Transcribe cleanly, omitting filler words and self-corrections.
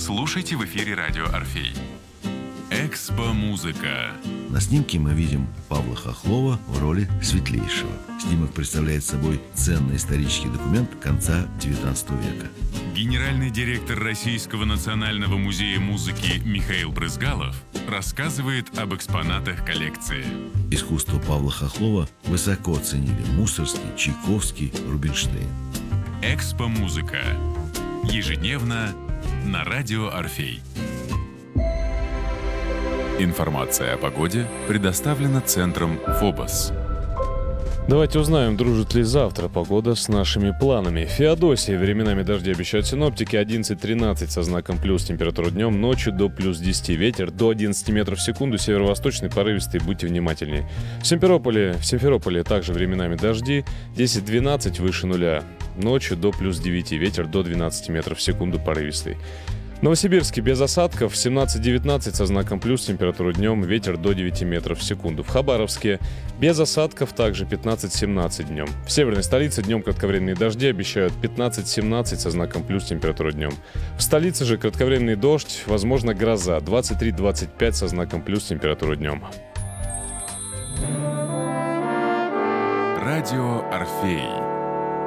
слушайте в эфире радио «Орфей». Экспо-музыка. На снимке мы видим Павла Хохлова в роли Светлейшего. Снимок представляет собой ценный исторический документ конца XIX века. Генеральный директор Российского национального музея музыки Михаил Брызгалов рассказывает об экспонатах коллекции. Искусство Павла Хохлова высоко оценили Мусоргский, Чайковский, Рубинштейн. Экспо-музыка. Ежедневно на радио «Орфей». Информация о погоде предоставлена центром «Фобос». Давайте узнаем, дружит ли завтра погода с нашими планами. Феодосия. Временами дожди обещают синоптики. 11-13 со знаком плюс. Температура днем, ночью до плюс 10. Ветер до 11 метров в секунду. Северо-восточный, порывистый. Будьте внимательнее. В Симферополе также временами дожди. 10-12 выше нуля. Ночью до плюс 9. Ветер до 12 метров в секунду. Порывистый. В Новосибирске без осадков. 17-19 со знаком плюс. Температура днем. Ветер до 9 метров в секунду. В Хабаровске без осадков. Также 15-17 днем. В северной столице днем кратковременные дожди. Обещают 15-17 со знаком плюс. Температура днем. В столице же кратковременный дождь. Возможно, гроза. 23-25 со знаком плюс. Температура днем. Радио «Орфей».